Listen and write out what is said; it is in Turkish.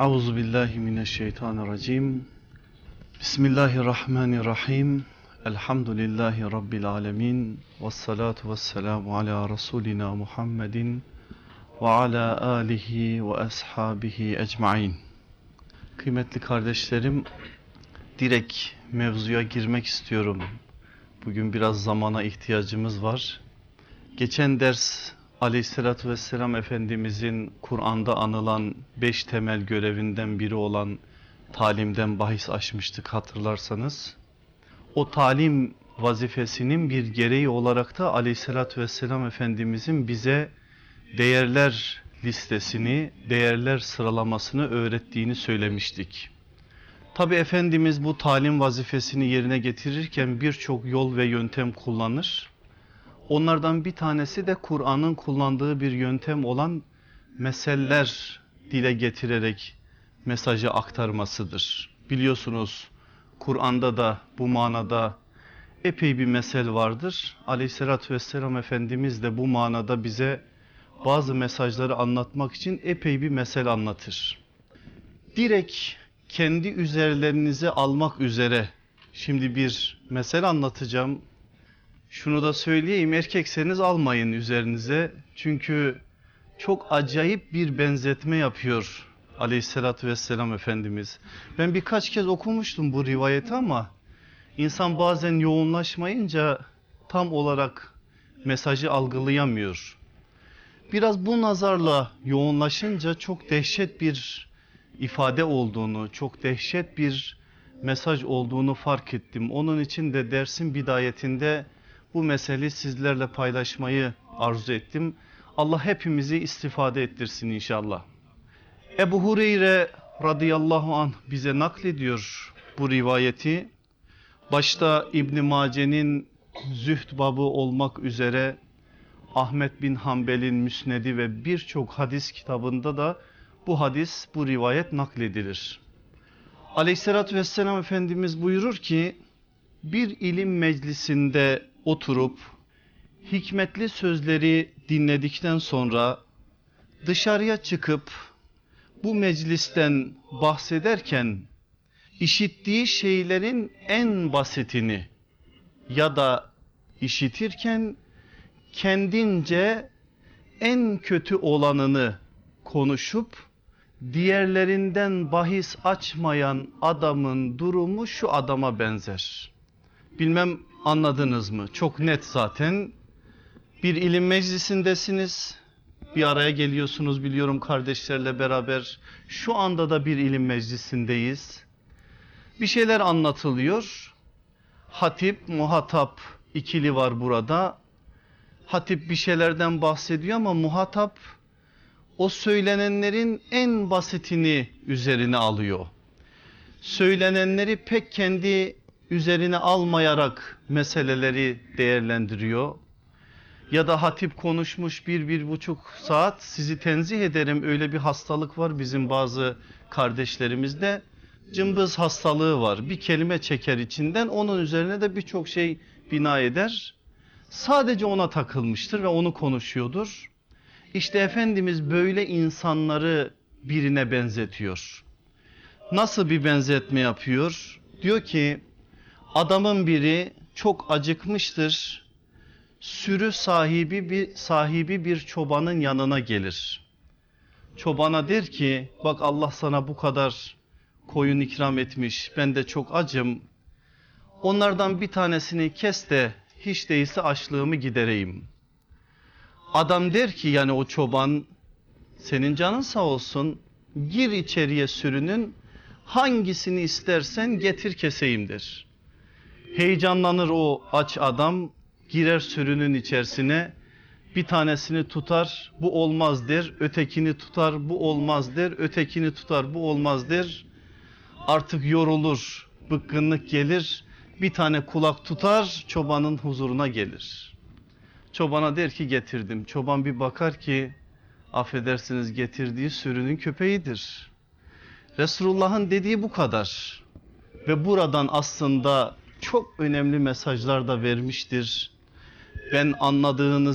Euzu billahi mineşşeytanirracim. Bismillahirrahmanirrahim. Elhamdülillahi rabbil alamin. Ves salatu vesselamu ala rasulina Muhammedin ve ala alihi ve ashabihi ecmaîn. Kıymetli kardeşlerim, direkt mevzuya girmek istiyorum. Bugün biraz zamana ihtiyacımız var. Geçen ders Aleyhisselatü Vesselam Efendimizin Kur'an'da anılan 5 temel görevinden biri olan talimden bahis açmıştık, hatırlarsanız. O talim vazifesinin bir gereği olarak da Aleyhisselatü Vesselam Efendimizin bize değerler listesini, değerler sıralamasını öğrettiğini söylemiştik. Tabi Efendimiz bu talim vazifesini yerine getirirken birçok yol ve yöntem kullanır. Onlardan bir tanesi de Kur'an'ın kullandığı bir yöntem olan meseller dile getirerek mesajı aktarmasıdır. Biliyorsunuz Kur'an'da da bu manada epey bir mesel vardır. Aleyhissalatü vesselam Efendimiz de bu manada bize bazı mesajları anlatmak için epey bir mesel anlatır. Direkt kendi üzerlerinize almak üzere şimdi bir mesel anlatacağım. Şunu da söyleyeyim, erkekseniz almayın üzerinize. Çünkü çok acayip bir benzetme yapıyor Aleyhisselatü Vesselam Efendimiz. Ben birkaç kez okumuştum bu rivayeti ama insan bazen yoğunlaşmayınca tam olarak mesajı algılayamıyor. Biraz bu nazarla yoğunlaşınca çok dehşet bir ifade olduğunu, çok dehşet bir mesaj olduğunu fark ettim. Onun için de dersin bidayetinde bu meseleyi sizlerle paylaşmayı arzu ettim. Allah hepimizi istifade ettirsin inşallah. Ebu Hureyre radıyallahu anh bize naklediyor bu rivayeti. Başta İbn Mace'nin Zühd babı olmak üzere Ahmet bin Hanbel'in Müsnedi ve birçok hadis kitabında da bu hadis, bu rivayet nakledilir. Aleyhissalatü vesselam Efendimiz buyurur ki, bir ilim meclisinde oturup hikmetli sözleri dinledikten sonra dışarıya çıkıp bu meclisten bahsederken işittiği şeylerin en basitini ya da işitirken kendince en kötü olanını konuşup diğerlerinden bahis açmayan adamın durumu şu adama benzer. Bilmem anladınız mı? Çok net zaten. Bir ilim meclisindesiniz. Bir araya geliyorsunuz biliyorum kardeşlerle beraber. Şu anda da bir ilim meclisindeyiz. Bir şeyler anlatılıyor. Hatip, muhatap ikili var burada. Hatip bir şeylerden bahsediyor ama muhatap o söylenenlerin en basitini üzerine alıyor. Söylenenleri pek kendi üzerine almayarak meseleleri değerlendiriyor. Ya da hatip konuşmuş 1-1,5 saat, sizi tenzih ederim, öyle bir hastalık var bizim bazı kardeşlerimizde. Cımbız hastalığı var. Bir kelime çeker içinden, onun üzerine de birçok şey bina eder. Sadece ona takılmıştır ve onu konuşuyordur. İşte Efendimiz böyle insanları birine benzetiyor. Nasıl bir benzetme yapıyor? Diyor ki, adamın biri çok acıkmıştır. Sürü sahibi bir çobanın yanına gelir. Çobana der ki, bak Allah sana bu kadar koyun ikram etmiş, ben de çok acım. Onlardan bir tanesini kes de hiç değilse açlığımı gidereyim. Adam der ki, yani o çoban, senin canın sağ olsun, gir içeriye sürünün, hangisini istersen getir keseyim der. Heyecanlanır o aç adam, girer sürünün içerisine, bir tanesini tutar, bu olmaz der, ötekini tutar, bu olmaz der, ötekini tutar, bu olmaz der. Artık yorulur, bıkkınlık gelir, bir tane kulak tutar, çobanın huzuruna gelir. Çobana der ki getirdim. Çoban bir bakar ki, affedersiniz, getirdiği sürünün köpeğidir. Resulullah'ın dediği bu kadar. Ve buradan aslında çok önemli mesajlar da vermiştir. Ben anladığınız